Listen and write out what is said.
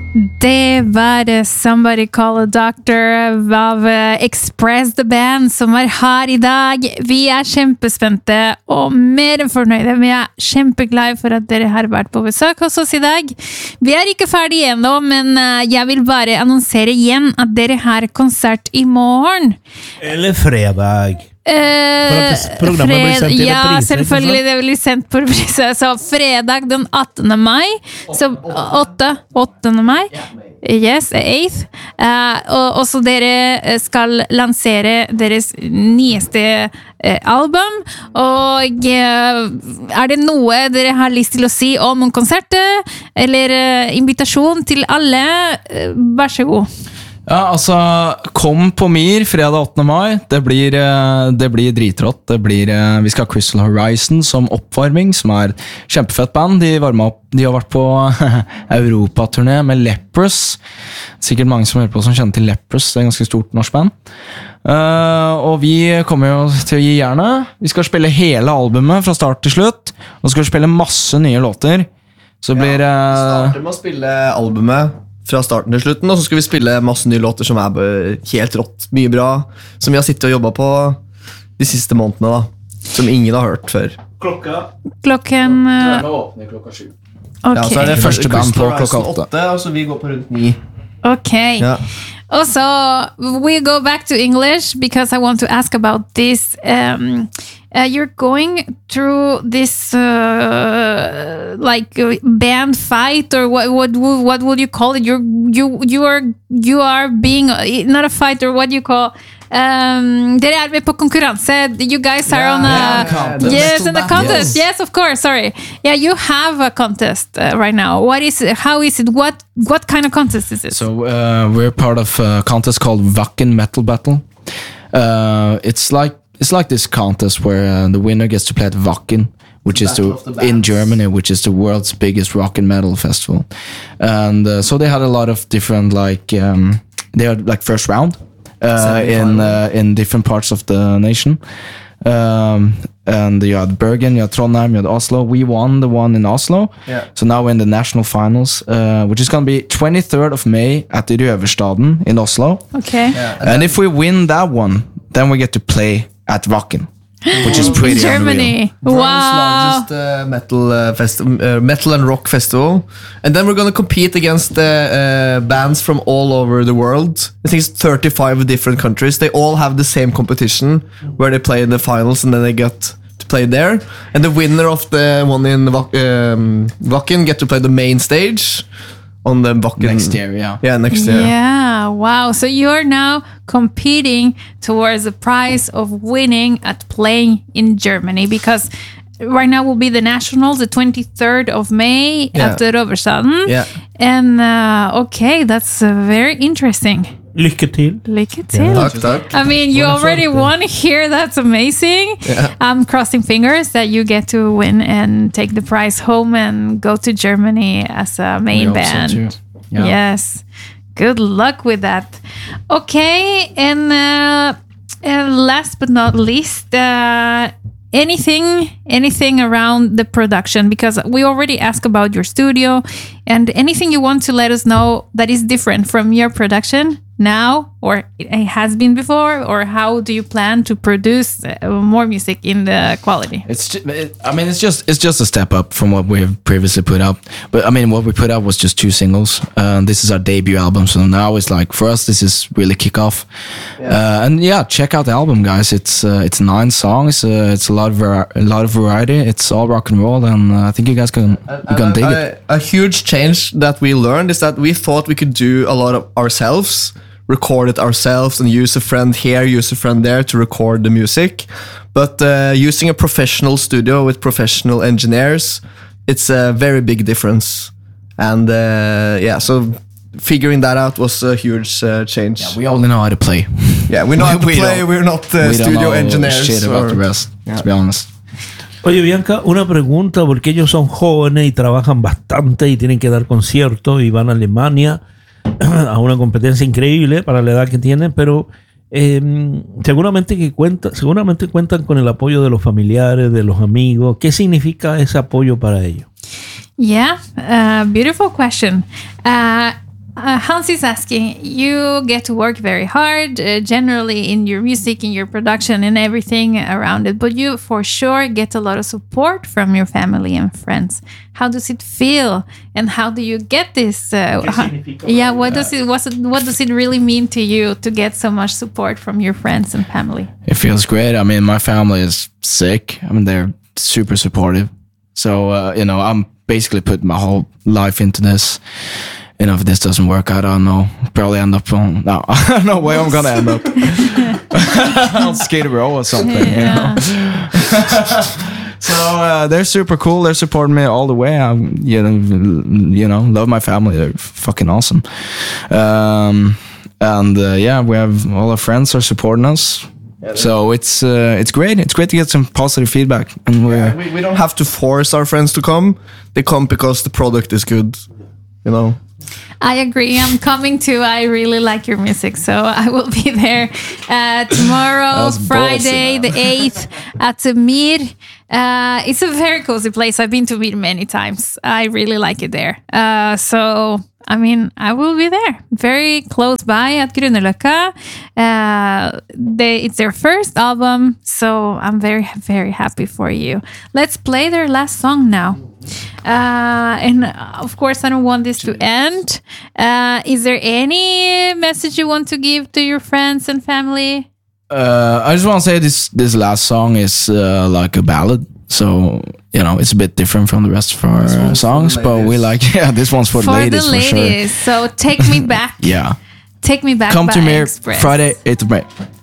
Det var Somebody Call a Doctor av Express The Band som var her i dag. Vi kjempespente og mer enn fornøyde. Vi kjempeglade for at dere har vært på besøk hos oss i dag. Vi ikke ferdige ennå, men jeg vil bare annonsere igjen at dere har konsert i morgen. Eller fredag. Ja, selvfølgelig det blir sendt på reprise. Så fredag den 18. mai så 8. mai. Yes, 8th. Og så dere skal lansere deres nyeste album. Og det noe dere har lyst til å si om en konsert eller invitasjon til alle? Vær så god. Ja, altså, kom på Mir fredag 8. mai. Det blir dritrått. Vi skal ha Crystal Horizon som oppvarming, som kjempefett band. De varmet opp, de har vært på Europa-turné med Leprous. Sikkert mange som hører på som kjenner til Leprous. Det ganske stort norsk band. Og vi kommer jo til å gi jernet. Vi skal spille hele albumet fra start til slutt. Og så skal vi spille masse nye låter. Så vi starter med å spille albumet fra starten til slutten, og så skal vi spille masse nye låter som helt rått, mye bra, som vi har sittet og jobbet på de siste månedene da, som ingen har hørt før. Klokken åpner klokka 7. Okay. Ja, så det første band på klokka 8, og så vi går på rundt 9. Okay. Ja. Also, we go back to English because I want to ask about this. You're going through this like band fight, or what would you call it? You are being not a fighter. What do you call? Dere med på konkurranse. You guys are on a yes, in the contest. Yes, of course. Sorry. Yeah, you have a contest right now. What is it? How is it? What kind of contest is it? So we're part of a contest called Wacken Metal Battle. It's like this contest where the winner gets to play at Wacken, which is in Germany, which is the world's biggest rock and metal festival. And so they had a lot of different they had like first round in different parts of the nation. And you had Bergen, you had Trondheim, you had Oslo. We won the one in Oslo. Yeah. So now we're in the national finals, which is going to be 23rd of May at the Røverstaden in Oslo. Okay. Yeah. And if we win that one, then we get to play at Wacken, which is pretty Germany. unreal. World's largest metal and rock festival. And then we're going to compete against bands from all over the world. I think it's 35 different countries. They all have the same competition where they play in the finals and then they get to play there. And the winner of the one in Wacken get to play the main stage on the Wacken Next year, yeah. Yeah, next year. Yeah, wow. So you're now competing towards the prize of winning at playing in Germany, because right now will be the nationals, the 23rd of May at the Røverstaden. Yeah. And okay, that's very interesting. Lycka till. Lycka till. Tack. I mean, you already won here. That's amazing. Yeah. I'm crossing fingers that you get to win and take the prize home and go to Germany as a main band. So too. Yeah. Yes. Good luck with that. Okay, and last but not least, anything around the production, because we already asked about your studio, and anything you want to let us know that is different from your production now, or it has been before, or how do you plan to produce more music in the quality? It's just a step up from what we have previously put out. But I mean, what we put out was just 2 singles. This is our debut album, so now it's like, for us, this is really kickoff. And yeah, check out the album, guys. It's 9 songs. It's a lot of variety. It's all rock and roll, and I think you guys can dig it. A huge change that we learned is that we thought we could do a lot of ourselves, record it ourselves, and use a friend here, use a friend there to record the music. But using a professional studio with professional engineers, it's a very big difference. And so figuring that out was a huge change. Yeah, we only know how to play. Yeah, we know how to play. We're not studio engineers. Shit about the rest, to be honest. Oye, Bianca, una pregunta, porque ellos son jóvenes y trabajan bastante y tienen que dar conciertos y van a Alemania a una competencia increíble para la edad que tienen, pero seguramente cuentan con el apoyo de los familiares, de los amigos. ¿Qué significa ese apoyo para ellos? Yeah, beautiful question. Hans is asking, you get to work very hard, generally in your music, in your production, and everything around it, but you for sure get a lot of support from your family and friends. How does it feel, and how do you get this? What does it really mean to you to get so much support from your friends and family? It feels great. I mean, my family is sick. I mean, they're super supportive. So, I'm basically putting my whole life into this. If this doesn't work, I don't know. Probably end up on... No, I don't know where I'm going to end up. On Skid Row or something, Yeah. So they're super cool. They're supporting me all the way. I, love my family. They're fucking awesome. We have all our friends are supporting us. So it's great. It's great to get some positive feedback, and we don't have to force our friends to come. They come because the product is good. I agree. I'm coming too. I really like your music, so I will be there tomorrow, Friday, the 8th, at Mir. It's a very cozy place. I've been to Mir many times. I really like it there. I will be there. Very close by at Grünerløkka. It's their first album, so I'm very, very happy for you. Let's play their last song now. And of course, I don't want this to end. Is there any message you want to give to your friends and family? I just want to say this last song is like a ballad. So, it's a bit different from the rest of our songs, but we like, this one's for the ladies for sure. So take me back. Yeah. Take me back. Come by to Mir Express. Friday, 8th of May.